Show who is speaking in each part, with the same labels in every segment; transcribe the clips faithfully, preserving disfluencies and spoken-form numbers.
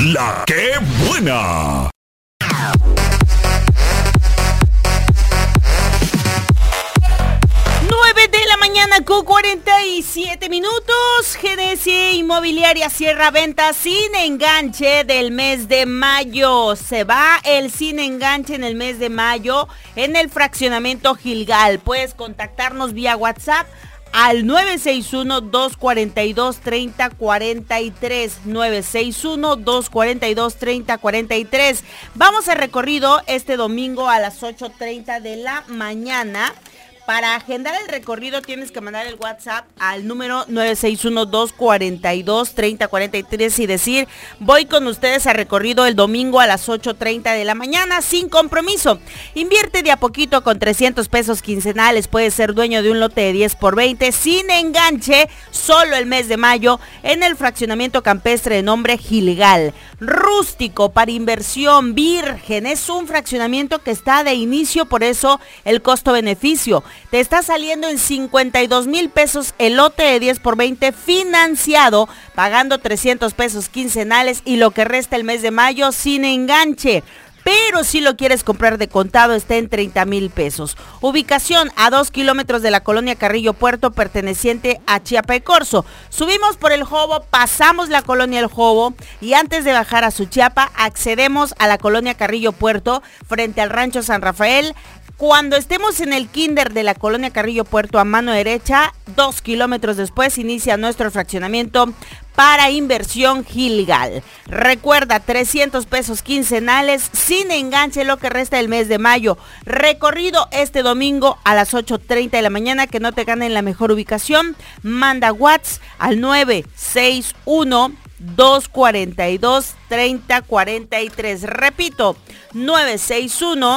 Speaker 1: La que buena.
Speaker 2: nueve de la mañana con cuarenta y siete minutos. G D S Inmobiliaria cierra ventas sin enganche del mes de mayo. Se va el sin enganche en el mes de mayo en el fraccionamiento Gilgal. Puedes contactarnos vía WhatsApp al nueve seis uno, dos cuatro dos, tres cero cuatro tres, nueve seis uno, dos cuatro dos, tres cero cuatro tres. Vamos a recorrido este domingo a las ocho treinta de la mañana. Para agendar el recorrido tienes que mandar el WhatsApp al número nueve seis uno, dos cuatro dos, tres cero cuatro tres y decir: voy con ustedes a recorrido el domingo a las ocho treinta de la mañana sin compromiso. Invierte de a poquito con trescientos pesos quincenales. Puedes ser dueño de un lote de diez por veinte sin enganche solo el mes de mayo en el fraccionamiento campestre de nombre Gilgal. Rústico, para inversión, virgen. Es un fraccionamiento que está de inicio, por eso el costo-beneficio. Te está saliendo en cincuenta y dos mil pesos el lote de diez por veinte financiado, pagando trescientos pesos quincenales y lo que resta el mes de mayo sin enganche. Pero si lo quieres comprar de contado, está en treinta mil pesos. Ubicación a dos kilómetros de la colonia Carrillo Puerto, perteneciente a Chiapa de Corzo. Subimos por el Jobo, pasamos la colonia El Jobo y antes de bajar a Suchiapa, accedemos a la colonia Carrillo Puerto, frente al rancho San Rafael. Cuando estemos en el kinder de la colonia Carrillo Puerto, a mano derecha, dos kilómetros después, inicia nuestro fraccionamiento para inversión Gilgal. Recuerda, trescientos pesos quincenales, sin enganche lo que resta del mes de mayo. Recorrido este domingo a las ocho treinta de la mañana. Que no te ganen la mejor ubicación. Manda WhatsApp al nueve seis uno, dos cuatro dos, tres cero cuatro tres. Repito, nueve seis uno,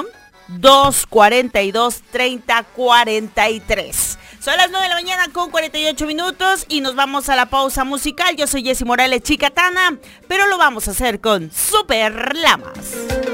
Speaker 2: dos cuatro dos, tres cero cuatro tres. Son las nueve de la mañana con cuarenta y ocho minutos y nos vamos a la pausa musical. Yo soy Jessy Morales Chicatana, pero lo vamos a hacer con Super Lamas.